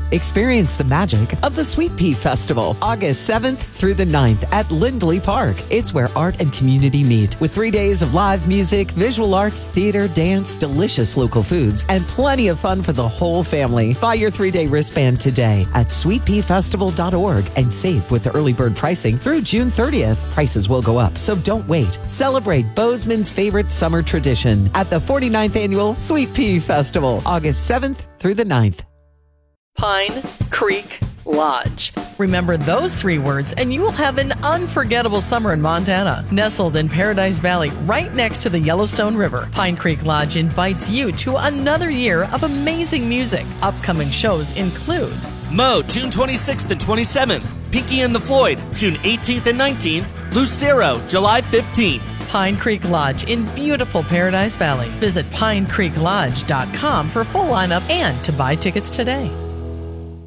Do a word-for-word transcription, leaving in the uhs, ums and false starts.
Experience the magic of the Sweet Pea Festival, August seventh through the ninth at Lindley Park. It's where art and community meet with three days of live music, visual arts, theater, dance, delicious local foods, and plenty of fun for the whole family. Buy your three-day wristband today at sweet pea festival dot org and save with the early bird pricing through June thirtieth. Prices will go up, so don't wait. Celebrate Bozeman's favorite summer tradition at the forty-ninth Annual Sweet Pea Festival, August seventh through the ninth. Pine Creek Lodge. Remember those three words and you will have an unforgettable summer in Montana. Nestled in Paradise Valley, right next to the Yellowstone River, Pine Creek Lodge invites you to another year of amazing music. Upcoming shows include Mo, June twenty-sixth and twenty-seventh. Pinky and the Floyd, June eighteenth and nineteenth. Lucero, July fifteenth. Pine Creek Lodge in beautiful Paradise Valley. Visit pine creek lodge dot com for full lineup and to buy tickets today.